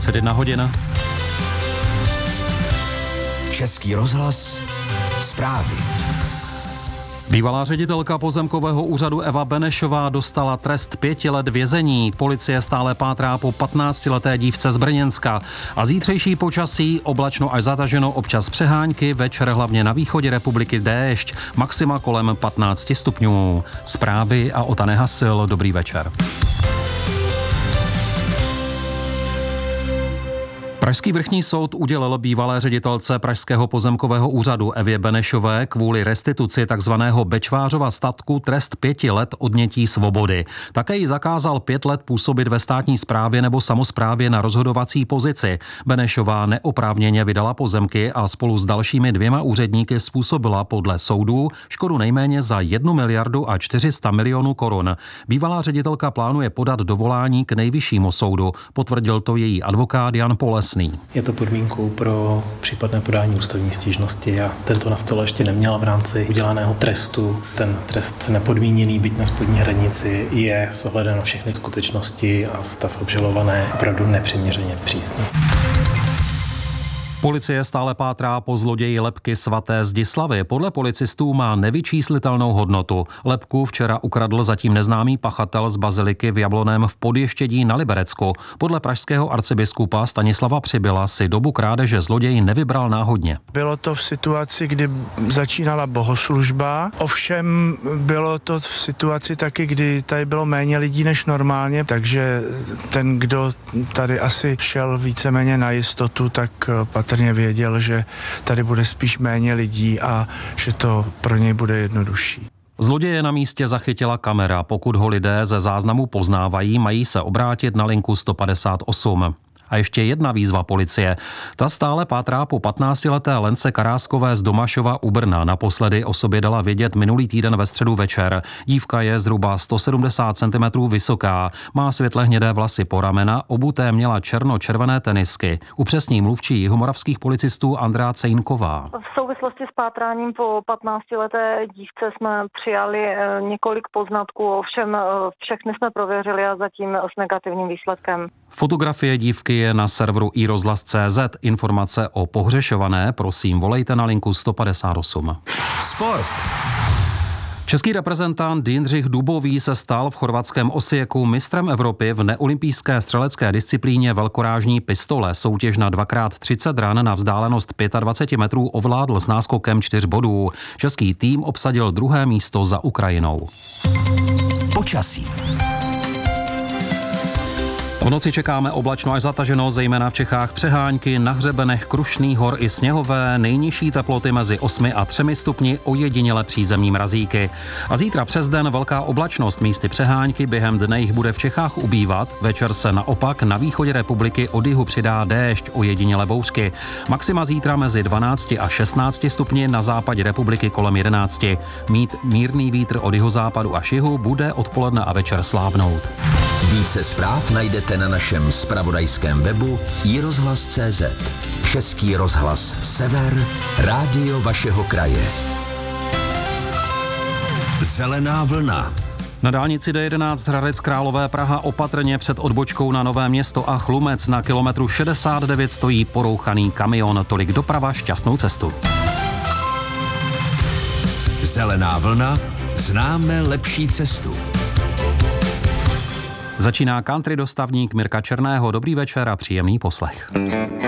21 hodin. Český rozhlas, zprávy. Bývalá ředitelka pozemkového úřadu Eva Benešová dostala trest 5 let vězení. Policie stále pátrá po 15leté dívce z Brněnska. A zítřejší počasí, oblačno až zataženo, občas přehánky, večer hlavně na východě republiky déšť, maxima kolem 15 stupňů. Zprávy a Ota Nehasil, dobrý večer. Pražský vrchní soud udělil bývalé ředitelce Pražského pozemkového úřadu Evě Benešové kvůli restituci takzvaného Bečvářova statku trest 5 let odnětí svobody. Také jí zakázal 5 let působit ve státní správě nebo samosprávě na rozhodovací pozici. Benešová neoprávněně vydala pozemky a spolu s dalšími 2 úředníky způsobila podle soudů škodu nejméně za 1 miliardu a 400 milionů korun. Bývalá ředitelka plánuje podat dovolání k nejvyššímu soudu, potvrdil to její advokát Jan Polesný. Je to podmínkou pro případné podání ústavní stížnosti a tento na stole ještě neměla v rámci udělaného trestu. Ten trest nepodmíněný, byť na spodní hranici, je s ohledem na všechny skutečnosti a stav obžalované opravdu nepřiměřeně přísný. Policie stále pátrá po zloději lebky svaté Zdislavy. Podle policistů má nevyčíslitelnou hodnotu. Lebku včera ukradl zatím neznámý pachatel z baziliky v Jablonném v Podještědí na Liberecku. Podle pražského arcibiskupa Stanislava Přibyla si dobu krádeže zloděj nevybral náhodně. Bylo to v situaci, kdy začínala bohoslužba, ovšem bylo to v situaci taky, kdy tady bylo méně lidí než normálně, takže ten, kdo tady asi šel víceméně na jistotu, tak patrně věděl, že tady bude spíš méně lidí a že to pro něj bude jednodušší. Zloděje na místě zachytila kamera. Pokud ho lidé ze záznamu poznávají, mají se obrátit na linku 158. A ještě jedna výzva policie. Ta stále pátrá po 15leté Lence Karáskové z Domašova u Brna. Naposledy o sobě dala vědět minulý týden ve středu večer. Dívka je zhruba 170 cm vysoká, má světle hnědé vlasy po ramena, obuté měla černo-červené tenisky. Upřesní mluvčí jihomoravských policistů Andrea Cejnková. V souvislosti s pátráním po 15leté dívce jsme přijali několik poznatků, ovšem všechny jsme prověřili a zatím s negativním výsledkem. Fotografie dívky je na serveru iRozhlas.cz. Informace o pohřešované, prosím, volejte na linku 158. Sport. Český reprezentant Jindřich Dubový se stal v chorvatském Osijeku mistrem Evropy v neolympijské střelecké disciplíně velkorážní pistole. Soutěž na 2x30 ran na vzdálenost 25 metrů ovládl s náskokem 4 bodů. Český tým obsadil 2. místo za Ukrajinou. Počasí. V noci čekáme oblačno až zataženo, zejména v Čechách přehánky, na hřebenech Krušných hor i sněhové, nejnižší teploty mezi 8 a 3 stupni, ojediněle přízemní mrazíky. A zítra přes den velká oblačnost, místy přehánky, během dne jich bude v Čechách ubývat, večer se naopak na východě republiky od jihu přidá déšť, ojediněle bouřky. Maxima zítra mezi 12 a 16 stupni, na západě republiky kolem 11. Mít mírný vítr od jihozápadu až jihu, bude odpoledne a večer slábnout. Více zpráv najdete na našem zpravodajském webu iRozhlas.cz. Český rozhlas Sever, rádio vašeho kraje. Zelená vlna. Na dálnici D11 Hradec Králové Praha opatrně před odbočkou na Nové Město a Chlumec na kilometru 69 stojí porouchaný kamion. Tolik doprava, šťastnou cestu. Zelená vlna, známe lepší cestu. Začíná country dostavník Mirka Černého. Dobrý večer a příjemný poslech.